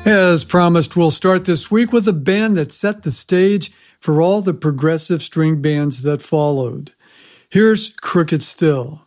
As promised, we'll start this week with a band that set the stage for all the progressive string bands that followed. Here's Crooked Still.